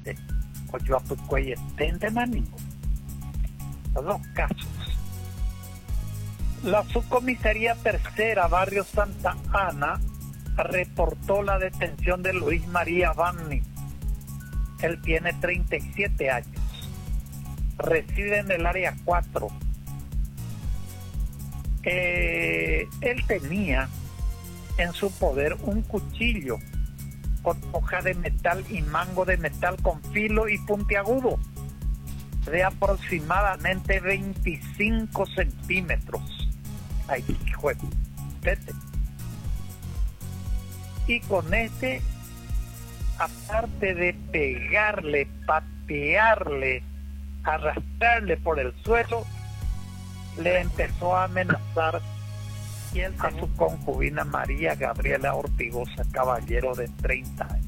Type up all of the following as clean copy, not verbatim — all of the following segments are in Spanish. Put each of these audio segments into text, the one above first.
Tente, Coyoapucuey, Tente, Maningo. Los dos casos. La subcomisaría tercera, barrio Santa Ana, reportó la detención de Luis María Vanni. Él tiene 37 años. Reside en el área 4. Él tenía en su poder un cuchillo con hoja de metal y mango de metal con filo y puntiagudo de aproximadamente 25 centímetros. Ay, hijo de vete. Y con este, aparte de pegarle, patearle, arrastrarle por el suelo, le empezó a amenazar y él a su concubina María Gabriela Ortigosa Caballero, de 30 años.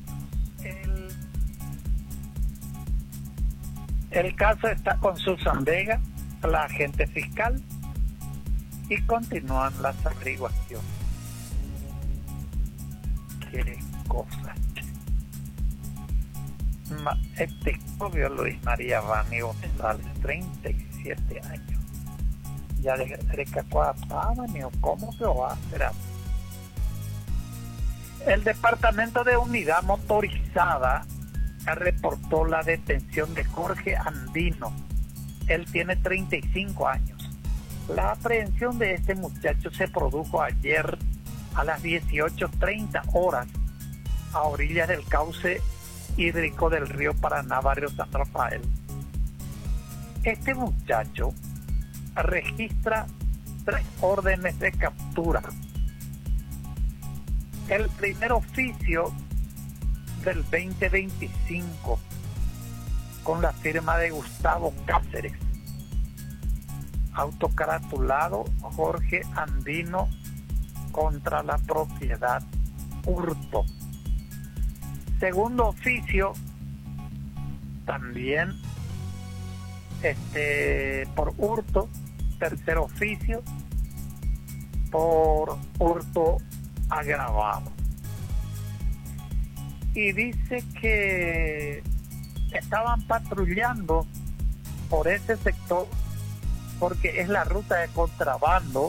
El caso está con Susan Vega, la agente fiscal, y continúan las averiguaciones. Qué cosa. Este obvio Luis María Vanni González, 37 años. Ya de Cacuapábani, o cómo se va a hacer. El Departamento de Unidad Motorizada reportó la detención de Jorge Andino. Él tiene 35 años. La aprehensión de este muchacho se produjo ayer a las 18:30 horas a orillas del cauce hídrico del río Paraná, barrio San Rafael. Este muchacho registra 3 órdenes de captura. El primer oficio del 2025 con la firma de Gustavo Cáceres, autocaratulado Jorge Andino contra la propiedad, hurto. Segundo oficio también por hurto. Tercer oficio por hurto agravado. Y dice que estaban patrullando por ese sector porque es la ruta de contrabando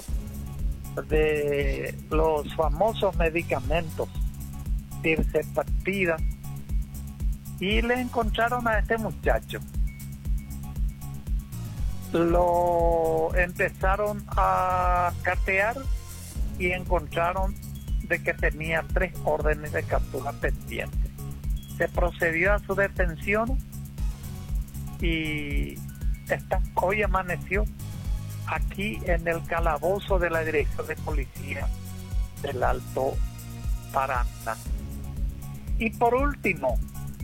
de los famosos medicamentos tirzepatida, y le encontraron a este muchacho. Lo empezaron a catear y encontraron de que tenía 3 órdenes de captura pendientes. Se procedió a su detención y hoy amaneció aquí en el calabozo de la Dirección de Policía del Alto Paraná. Y por último,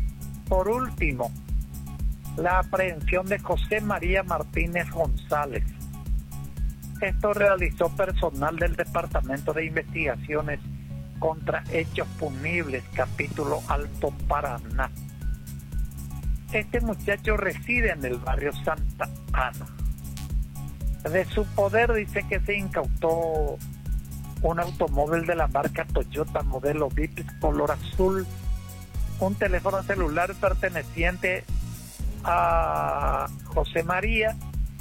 la aprehensión de José María Martínez González. Esto realizó personal del Departamento de Investigaciones contra Hechos Punibles, capítulo Alto Paraná. Este muchacho reside en el barrio Santa Ana. De su poder dice que se incautó un automóvil de la marca Toyota modelo Vips color azul, un teléfono celular perteneciente a José María,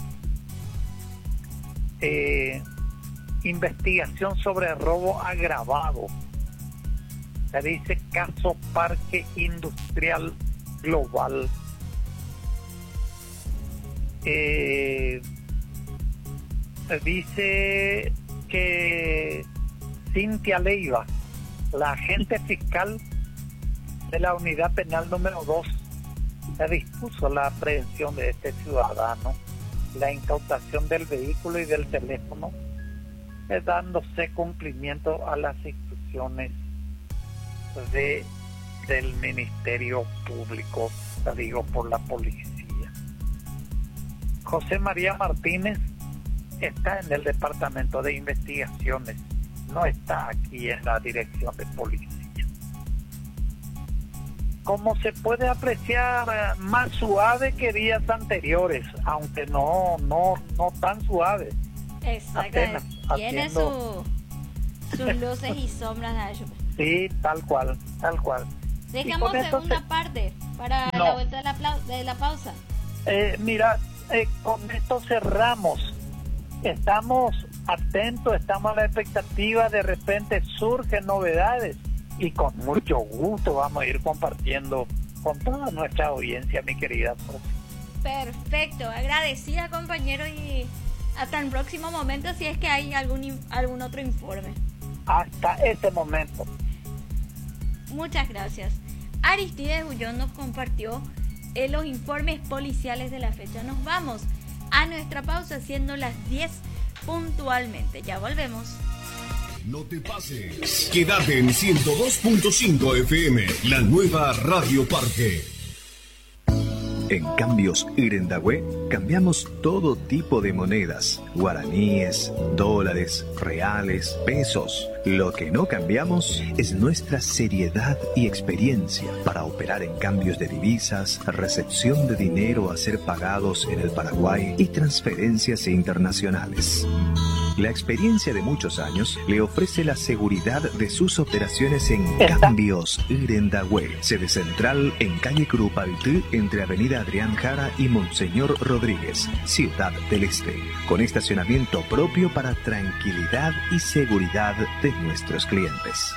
investigación sobre robo agravado. Se dice caso Parque Industrial Global. Dice que Cintia Leiva, la agente fiscal de la unidad penal número 2, se dispuso la aprehensión de este ciudadano, la incautación del vehículo y del teléfono, dándose cumplimiento a las instrucciones del Ministerio Público, digo, por la policía. José María Martínez está en el Departamento de Investigaciones, no está aquí en la Dirección de Policía. Como se puede apreciar, más suave que días anteriores, aunque no tan suave. Exacto. Tiene sus luces y sombras, Nacho. Sí, tal cual. Dejamos segunda parte para no, la vuelta de la pausa. Mira, con esto cerramos. Estamos atentos, estamos a la expectativa, de repente surgen novedades y con mucho gusto vamos a ir compartiendo con toda nuestra audiencia, mi querida Sofi. Perfecto, agradecida, compañero, y hasta el próximo momento si es que hay algún otro informe. Hasta este momento. Muchas gracias. Aristides Ullón nos compartió los informes policiales de la fecha. Nos vamos a nuestra pausa siendo las 10 puntualmente. Ya volvemos. No te pases. Quédate en 102.5 FM, la nueva Radio Parque. En Cambios Irendahue cambiamos todo tipo de monedas, guaraníes, dólares, reales, pesos. Lo que no cambiamos es nuestra seriedad y experiencia para operar en cambios de divisas, recepción de dinero a ser pagados en el Paraguay y transferencias internacionales. La experiencia de muchos años le ofrece la seguridad de sus operaciones en Cambios Irendahue, sede central en calle Curupaytí, entre avenida Adrián Jara y Monseñor Rodríguez, Ciudad del Este, con estacionamiento propio para tranquilidad y seguridad de nuestros clientes.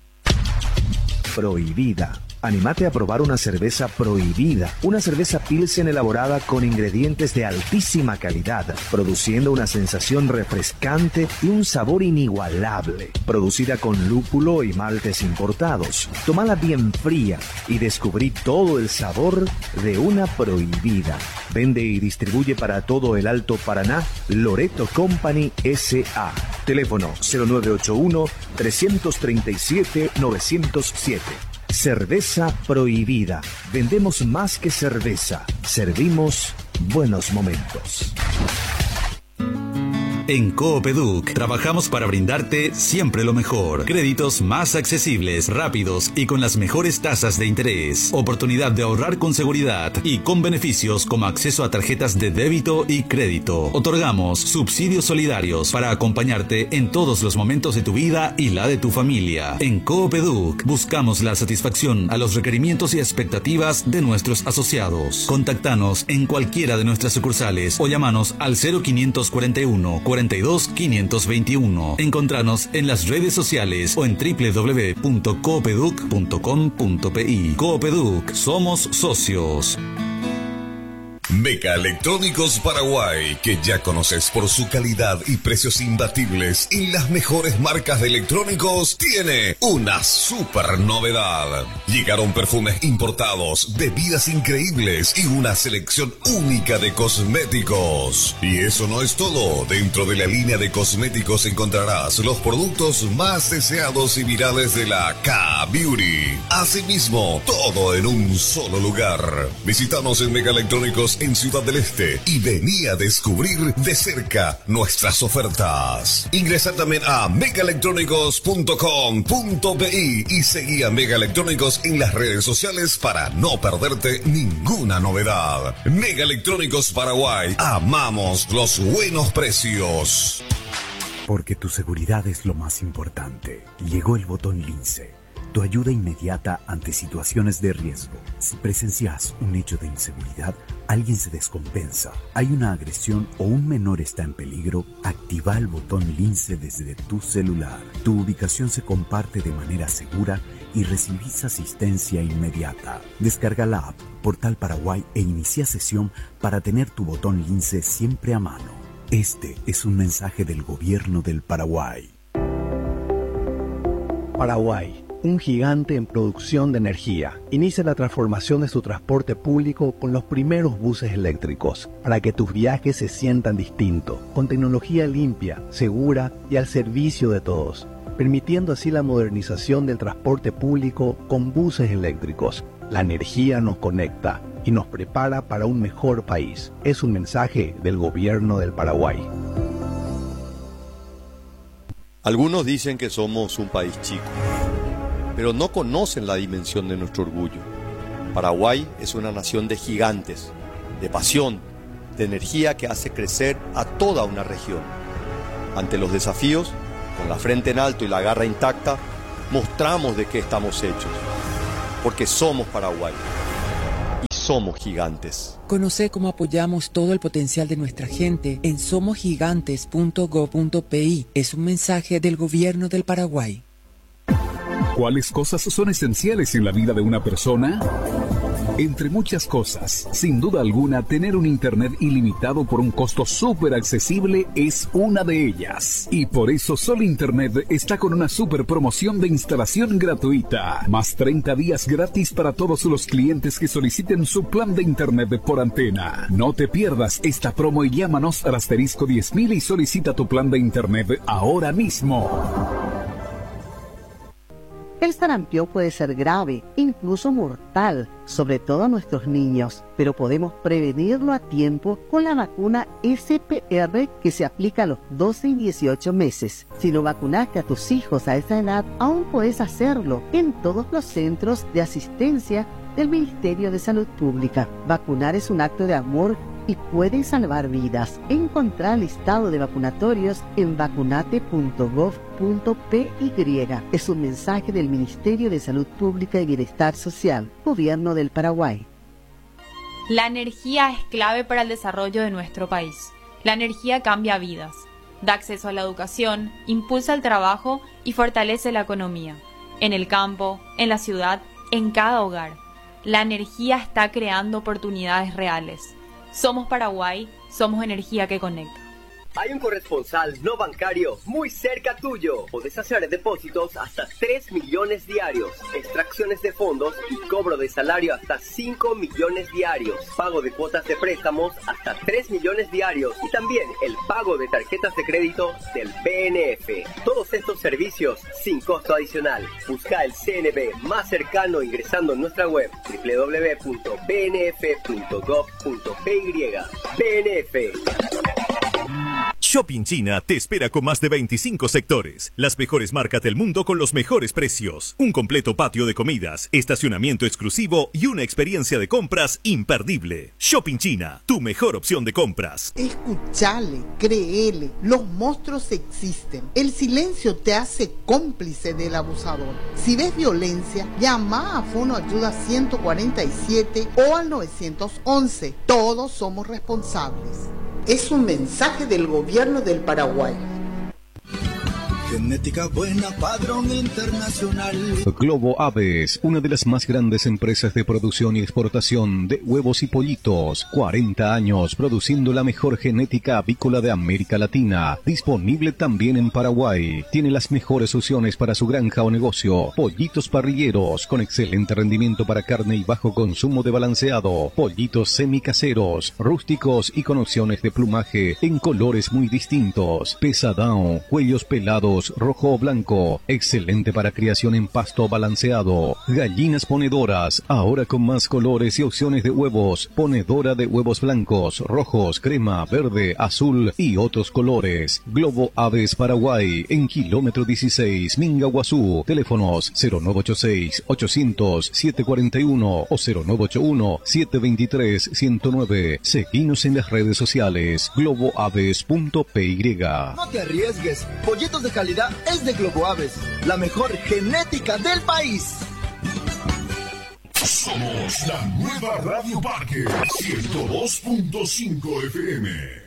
Prohibida. Anímate a probar una cerveza Prohibida, una cerveza Pilsen elaborada con ingredientes de altísima calidad, produciendo una sensación refrescante y un sabor inigualable. Producida con lúpulo y maltes importados. Tómala bien fría y descubrí todo el sabor de una Prohibida. Vende y distribuye para todo el Alto Paraná Loreto Company S.A. Teléfono 0981-337-907. Cerveza Prohibida. Vendemos más que cerveza. Servimos buenos momentos. En Coopeduc trabajamos para brindarte siempre lo mejor. Créditos más accesibles, rápidos y con las mejores tasas de interés. Oportunidad de ahorrar con seguridad y con beneficios como acceso a tarjetas de débito y crédito. Otorgamos subsidios solidarios para acompañarte en todos los momentos de tu vida y la de tu familia. En Coopeduc buscamos la satisfacción a los requerimientos y expectativas de nuestros asociados. Contactanos en cualquiera de nuestras sucursales o llámanos al 0541 42 521. Encontranos en las redes sociales o en www.coopeduc.com.pi. Coopeduc, somos socios. Meca Electrónicos Paraguay, que ya conoces por su calidad y precios imbatibles y las mejores marcas de electrónicos, tiene una super novedad. Llegaron perfumes importados, bebidas increíbles y una selección única de cosméticos. Y eso no es todo. Dentro de la línea de cosméticos encontrarás los productos más deseados y virales de la K-Beauty. Asimismo, todo en un solo lugar. Visítanos en Meca Electrónicos en Ciudad del Este y vení a descubrir de cerca nuestras ofertas. Ingresa también a megaelectrónicos.com.pi y seguí a Mega Electrónicos en las redes sociales para no perderte ninguna novedad. Mega Electrónicos Paraguay, amamos los buenos precios. Porque tu seguridad es lo más importante. Llegó el botón Lince. Tu ayuda inmediata ante situaciones de riesgo. Si presencias un hecho de inseguridad, alguien se descompensa, hay una agresión o un menor está en peligro, activa el botón Lince desde tu celular. Tu ubicación se comparte de manera segura y recibís asistencia inmediata. Descarga la app Portal Paraguay e inicia sesión para tener tu botón Lince siempre a mano. Este es un mensaje del Gobierno del Paraguay. Paraguay, un gigante en producción de energía, inicia la transformación de su transporte público con los primeros buses eléctricos, para que tus viajes se sientan distintos, con tecnología limpia, segura y al servicio de todos, permitiendo así la modernización del transporte público con buses eléctricos. La energía nos conecta y nos prepara para un mejor país. Es un mensaje del Gobierno del Paraguay. Algunos dicen que somos un país chico, pero no conocen la dimensión de nuestro orgullo. Paraguay es una nación de gigantes, de pasión, de energía que hace crecer a toda una región. Ante los desafíos, con la frente en alto y la garra intacta, mostramos de qué estamos hechos, porque somos Paraguay y somos gigantes. Conoce cómo apoyamos todo el potencial de nuestra gente en somosgigantes.go.pi. Es un mensaje del Gobierno del Paraguay. ¿Cuáles cosas son esenciales en la vida de una persona? Entre muchas cosas, sin duda alguna, tener un internet ilimitado por un costo súper accesible es una de ellas. Y por eso Sol Internet está con una súper promoción de instalación gratuita, más 30 días gratis para todos los clientes que soliciten su plan de internet por antena. No te pierdas esta promo y llámanos al asterisco 10.000 y solicita tu plan de internet ahora mismo. El sarampión puede ser grave, incluso mortal, sobre todo a nuestros niños, pero podemos prevenirlo a tiempo con la vacuna SPR que se aplica a los 12 y 18 meses. Si no vacunaste a tus hijos a esa edad, aún puedes hacerlo en todos los centros de asistencia del Ministerio de Salud Pública. Vacunar es un acto de amor y puede salvar vidas. Encontrar el listado de vacunatorios en vacunate.gov.py. Es un mensaje del Ministerio de Salud Pública y Bienestar Social, Gobierno del Paraguay. La energía es clave para el desarrollo de nuestro país. La energía cambia vidas, da acceso a la educación, impulsa el trabajo y fortalece la economía. En el campo, en la ciudad, en cada hogar. La energía está creando oportunidades reales. Somos Paraguay, somos energía que conecta. Hay un corresponsal no bancario muy cerca tuyo. Podés hacer depósitos hasta 3 millones diarios, extracciones de fondos y cobro de salario hasta 5 millones diarios, pago de cuotas de préstamos hasta 3 millones diarios y también el pago de tarjetas de crédito del BNF. Todos estos servicios sin costo adicional. Busca el CNB más cercano ingresando en nuestra web www.bnf.gov.py. BNF. Shopping China te espera con más de 25 sectores, las mejores marcas del mundo con los mejores precios, un completo patio de comidas, estacionamiento exclusivo y una experiencia de compras imperdible. Shopping China, tu mejor opción de compras. Escuchale, créele, los monstruos existen. El silencio te hace cómplice del abusador. Si ves violencia, llama a Fono Ayuda 147 o al 911. Todos somos responsables. Es un mensaje del Gobierno del Paraguay. Genética buena, padrón internacional. Globo Aves, una de las más grandes empresas de producción y exportación de huevos y pollitos. 40 años produciendo la mejor genética avícola de América Latina. Disponible también en Paraguay. Tiene las mejores opciones para su granja o negocio. Pollitos parrilleros con excelente rendimiento para carne y bajo consumo de balanceado. Pollitos semicaseros, rústicos y con opciones de plumaje en colores muy distintos. Pesadão, cuellos pelados, rojo o blanco, excelente para criación en pasto balanceado. Gallinas ponedoras, ahora con más colores y opciones de huevos. Ponedora de huevos blancos, rojos, crema, verde, azul y otros colores. Globo Aves Paraguay, en kilómetro 16, Mingaguazú. Teléfonos 0986-800-741 o 0981-723-109. Seguinos en las redes sociales, globoaves.py. No te arriesgues, pollitos de calidad es de Globo Aves, la mejor genética del país. Somos la nueva Radio Parque 102.5 FM.